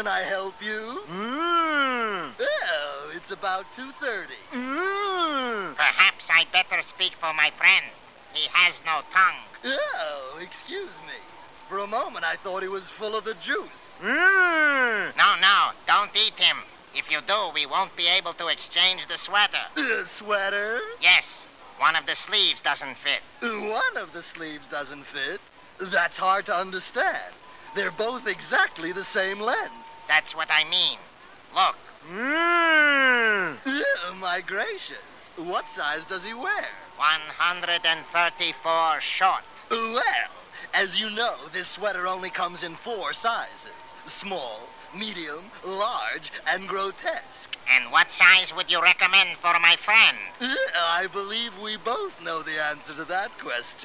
can I help you? Oh, it's about 2:30. Perhaps I'd better speak for my friend. He has no tongue. Oh, excuse me. For a moment, I thought he was full of the juice. No, don't eat him. If you do, we won't be able to exchange the sweater. Sweater? Yes, one of the sleeves doesn't fit. One of the sleeves doesn't fit. That's hard to understand. They're both exactly the same length. That's what I mean. Look. My gracious. What size does he wear? 134 short. Well, as you know, this sweater only comes in 4 sizes. Small, medium, large, and grotesque. And what size would you recommend for my friend? I believe we both know the answer to that question.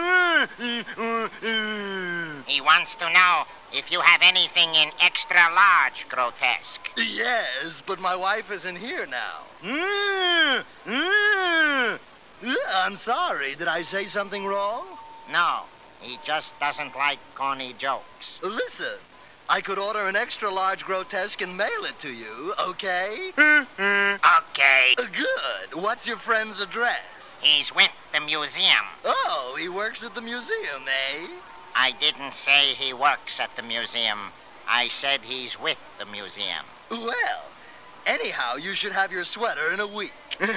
He wants to know if you have anything in extra large grotesque. Yes, but my wife isn't here now. I'm sorry. Did I say something wrong? No, he just doesn't like corny jokes. Listen, I could order an extra large grotesque and mail it to you, okay? Okay. Good. What's your friend's address? He's with the museum. Oh, he works at the museum, eh? I didn't say he works at the museum. I said he's with the museum. Well, anyhow, you should have your sweater in a week.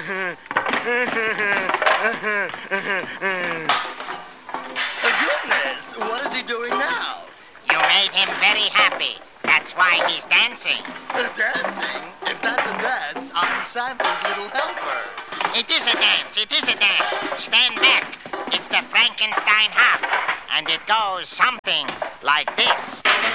Goodness, what is he doing now? You made him very happy. That's why he's dancing. Dancing? If that's a dance, I'm Santa's little helper. It is a dance. It is a dance. Stand back. It's the Frankenstein hop. And it goes something like this.